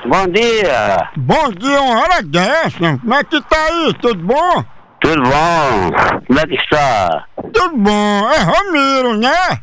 Bom dia. Bom dia, uma hora dessa. Como é que tá aí? Tudo bom? Tudo bom? Como é que está? Tudo bom. É Ramiro, né?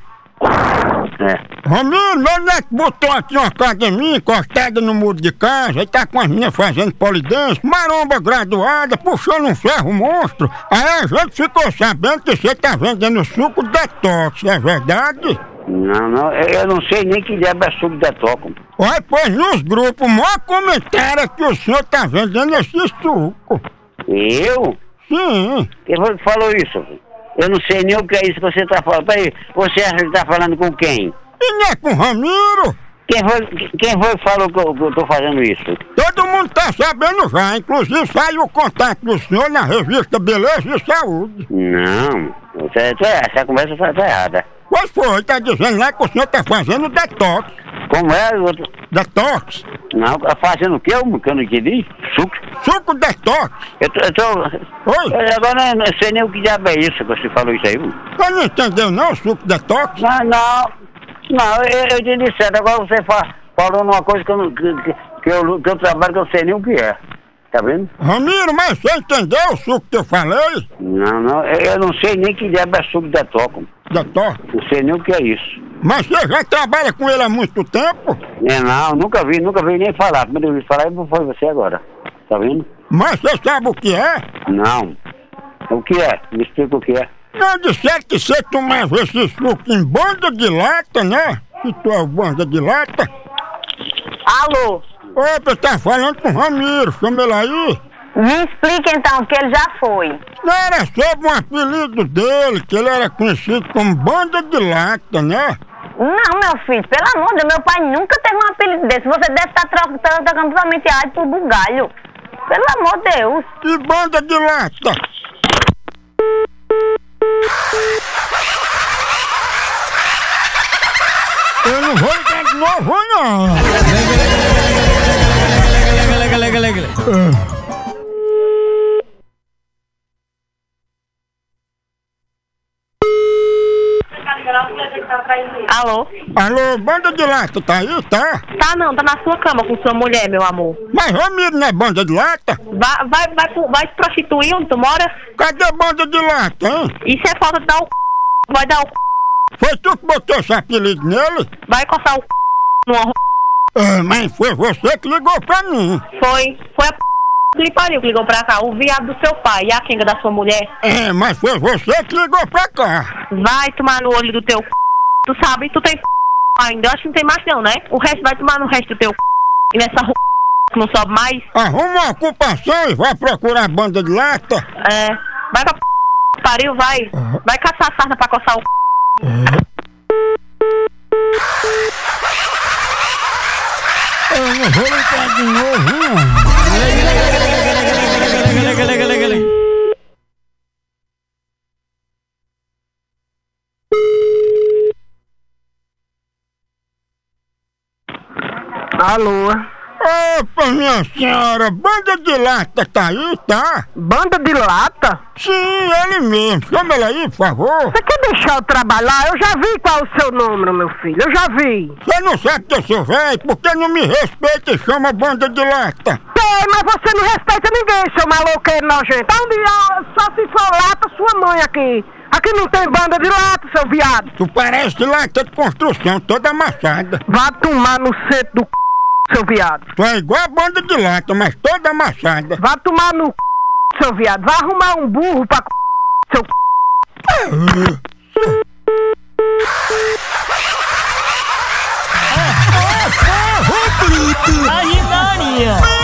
Ramiro, meu neto botou aqui uma academia encostada no muro de casa e tá com as meninas fazendo polidense, maromba graduada, puxando um ferro monstro. Aí a gente ficou sabendo que você tá vendendo suco detox, é verdade? Não, eu não sei nem que diabo é suco detox. Olha, pois nos grupos, o maior comentário é que o senhor tá vendendo esse suco. Eu? Sim. Quem foi que falou isso? Eu não sei nem o que é isso que você tá falando. Peraí, você acha que tá falando com quem? E não é com o Ramiro? Quem foi que falou que eu tô fazendo isso? Todo mundo tá sabendo já, inclusive saiu o contato do senhor na revista Beleza e Saúde. Não, essa conversa tá errada. Pois foi, tá dizendo lá que o senhor tá fazendo detox. Como é? Detox? Não, fazendo o quê? Que eu não entendi? Suco? Suco detox? Eu tô... Oi? Agora eu não sei nem o que diabo é isso que você falou isso aí. Você não entendeu não, suco detox? Não, eu entendi certo. Agora você falou numa coisa que eu trabalho que eu sei nem o que é. Tá vendo? Ramiro, mas você entendeu o suco que eu falei? Não, eu não sei nem que diabo é suco detox. Detox? Não sei nem o que é isso. Mas você já trabalha com ele há muito tempo? Não, nunca vi nem falar. Primeiro eu ouvi falar foi você agora. Tá vendo? Mas você sabe o que é? Não. O que é? Me explica o que é. Não, disseram que você tomava esse suco em banda de lata, né? Que tu é banda de lata. Alô? Opa, tá falando com o Ramiro, chama ele aí. Me explica então, que ele já foi. Não era sobre um apelido dele, que ele era conhecido como banda de lata, né? Não, meu filho, pelo amor de Deus, meu pai nunca teve um apelido desse. Você deve estar trocando totalmente errado por bugalho. Pelo amor de Deus. E banda de lata? Eu não vou ligar de novo, não. Alô? Alô, banda de lata, tá aí, tá? Tá não, tá na sua cama com sua mulher, meu amor. Mas Ramiro não é banda de lata? Vai se prostituir onde tu mora? Cadê banda de lata, hein? Isso é falta de dar o c... Vai dar o c... Foi tu que botou esse apelido nele? Vai coçar o c... numa... Mas foi você que ligou pra mim. Foi a p... que lhe pariu que ligou pra cá. O viado do seu pai e a quenga da sua mulher. Mas foi você que ligou pra cá. Vai tomar no olho do teu c... Tu sabe, tu tem c... ainda. Eu acho que não tem mais não, né? O resto vai tomar no resto do teu c... E nessa r... que não sobe mais. Arruma uma ocupação e vai procurar banda de lata. Vai pra p... pariu, vai. Vai caçar sarna pra coçar o c... Eu não vou ligar de novo, não. Alô? Opa, minha senhora, banda de lata tá aí, tá? Banda de lata? Sim, ele mesmo. Chama ele aí, por favor. Você quer deixar eu trabalhar? Eu já vi qual é o seu número, meu filho. Eu já vi. Você não sabe que eu sou velho, porque não me respeita e chama banda de lata. Mas você não respeita ninguém, seu maloqueiro nojento. Um dia, só se for lata, sua mãe aqui. Aqui não tem banda de lata, seu viado. Tu parece lata de construção, toda amassada. Vá tomar no centro do c... seu viado. Tu é igual a banda de lata, mas toda amassada. Vá tomar no c... seu viado. Vá arrumar um burro pra c... seu c... Ai, Maria!